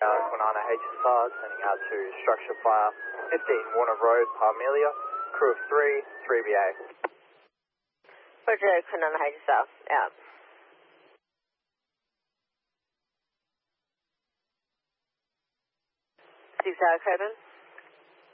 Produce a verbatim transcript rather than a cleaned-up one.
Uh, Kwinana H S R sending out to structure fire fifteen Warner Road, Parmelia, crew of three, three B A. Roger, Kwinana H S R, out. Six hour Coburn.